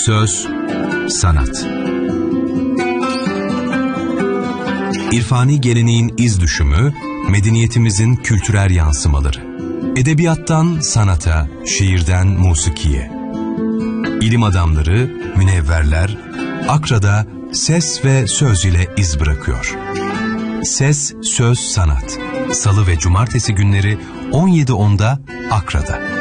Söz, sanat. İrfani geleneğin iz düşümü, medeniyetimizin kültürel yansımaları. Edebiyattan sanata, şiirden musikiye. İlim adamları, münevverler, Akra'da ses ve söz ile iz bırakıyor. Ses, söz, sanat. Salı ve cumartesi günleri 17.10'da Akra'da.